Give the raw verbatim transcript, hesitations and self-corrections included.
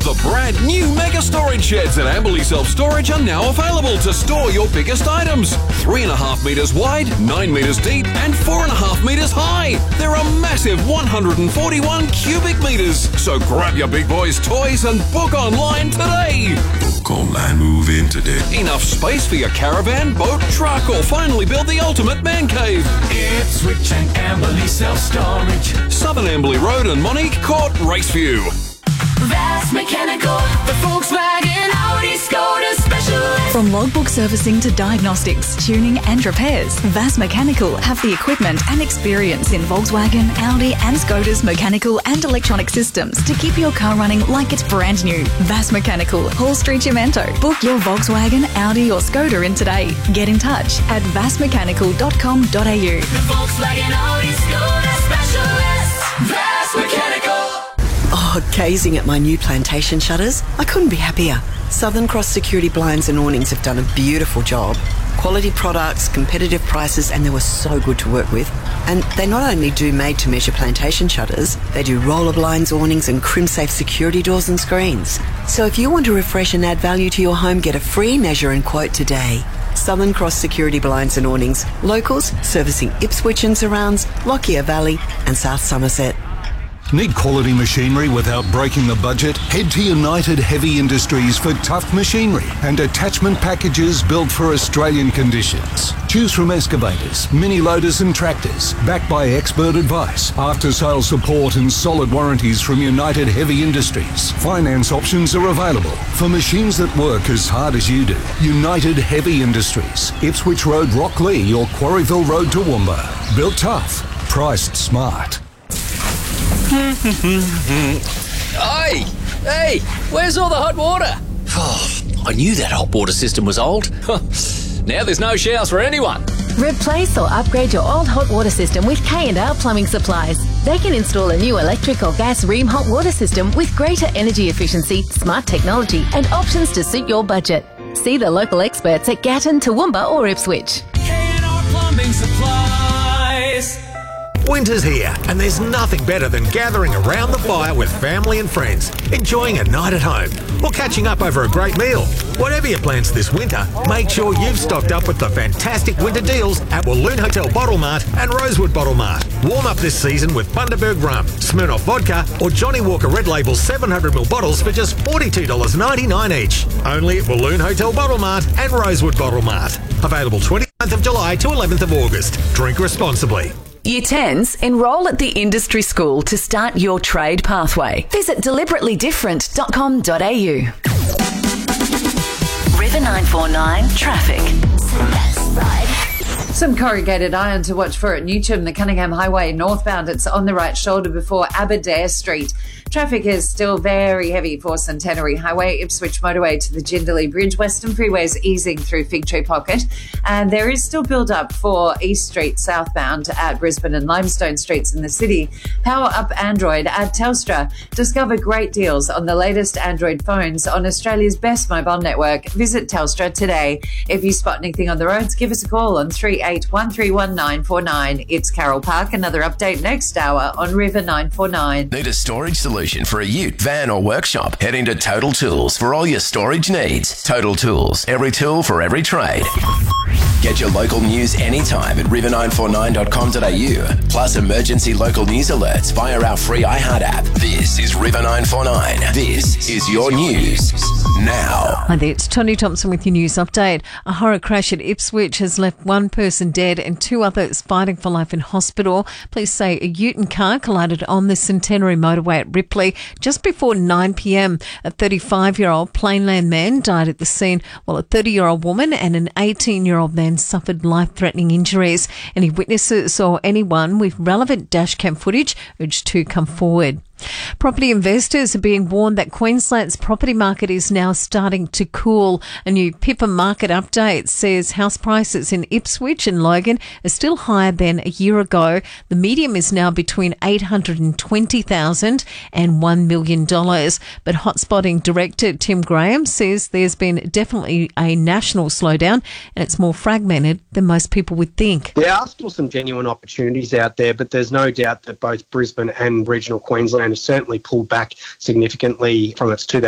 The brand new mega storage sheds at Amberley Self Storage are now available to store your biggest items. Three and a half metres wide, nine metres deep, and four and a half metres high. They're a massive one hundred forty-one cubic metres. So grab your big boys' toys and book online today. Book online, move in today. Enough space for your caravan, boat, truck, or finally build the ultimate man cave. Ipswich and Amberley Self Storage. Southern Amberley Road and Monique Court, Raceview. Vast Mechanical, the Volkswagen Audi Skoda specialist. From logbook servicing to diagnostics, tuning and repairs, Vast Mechanical have the equipment and experience in Volkswagen, Audi and Skoda's mechanical and electronic systems to keep your car running like it's brand new. Vast Mechanical, Hall Street, Gemento. Book your Volkswagen, Audi or Skoda in today. Get in touch at vast mechanical dot com dot a u. The Volkswagen Audi Skoda specialist. Vast Mechanical. Oh, gazing at my new plantation shutters, I couldn't be happier. Southern Cross Security Blinds and Awnings have done a beautiful job. Quality products, competitive prices, and they were so good to work with. And they not only do made-to-measure plantation shutters, they do roller blinds, awnings and crim-safe security doors and screens. So if you want to refresh and add value to your home, get a free measure and quote today. Southern Cross Security Blinds and Awnings. Locals servicing Ipswich and surrounds, Lockyer Valley and South Somerset. Need quality machinery without breaking the budget? Head to United Heavy Industries for tough machinery and attachment packages built for Australian conditions. Choose from excavators, mini loaders and tractors, backed by expert advice, after-sale support and solid warranties from United Heavy Industries. Finance options are available for machines that work as hard as you do. United Heavy Industries, Ipswich Road, Rocklea or Quarryville Road, Toowoomba. Built tough, priced smart. Hey, hey, where's all the hot water? Oh, I knew that hot water system was old. Now there's no showers for anyone. Replace or upgrade your old hot water system with K and R Plumbing Supplies. They can install a new electric or gas ream hot water system with greater energy efficiency, smart technology and options to suit your budget. See the local experts at Gatton, Toowoomba or Ipswich. K and R Plumbing Supplies. Winter's here, and there's nothing better than gathering around the fire with family and friends, enjoying a night at home, or catching up over a great meal. Whatever your plans this winter, make sure you've stocked up with the fantastic winter deals at Walloon Hotel Bottle Mart and Rosewood Bottle Mart. Warm up this season with Bundaberg Rum, Smirnoff Vodka, or Johnny Walker Red Label seven hundred milliliter bottles for just forty-two dollars ninety-nine each. Only at Walloon Hotel Bottle Mart and Rosewood Bottle Mart. Available twenty-ninth of July to eleventh of August. Drink responsibly. Year tens, enrol at the Industry School to start your trade pathway. Visit deliberately different dot com dot a u. River nine four nine Traffic. Some corrugated iron to watch for at Newton, the Cunningham Highway northbound. It's on the right shoulder before Aberdare Street. Traffic is still very heavy for Centenary Highway, Ipswich Motorway to the Jindalee Bridge. Western Freeway's easing through Fig Tree Pocket. And there is still build up for East Street southbound at Brisbane and Limestone Streets in the city. Power up Android at Telstra. Discover great deals on the latest Android phones on Australia's best mobile network. Visit Telstra today. If you spot anything on the roads, give us a call on three eight one three one nine four nine. It's Carol Park. Another update next hour on River nine four nine. Need a storage solution for a ute, van or workshop? Head into Total Tools for all your storage needs. Total Tools, every tool for every trade. Get your local news anytime at river nine four nine dot com dot a u. Plus emergency local news alerts via our free iHeart app. This is River nine four nine. This is your news now. Hi there, it's Tony Thompson with your news update. A horror crash at Ipswich has left one person dead and two others fighting for life in hospital. Police say a ute and car collided on the Centenary motorway at Ripley just before nine p m. A thirty-five-year-old Plainland man died at the scene, while a thirty-year-old woman and an eighteen-year-old man suffered life-threatening injuries. Any witnesses or anyone with relevant dashcam footage urged to come forward. Property investors are being warned that Queensland's property market is now starting to cool. A new Pippa market update says house prices in Ipswich and Logan are still higher than a year ago. The median is now between eight hundred twenty thousand dollars and one million dollars. But hotspotting director Tim Graham says there's been definitely a national slowdown and it's more fragmented than most people would think. There are still some genuine opportunities out there, but there's no doubt that both Brisbane and regional Queensland has certainly pulled back significantly from its two thousand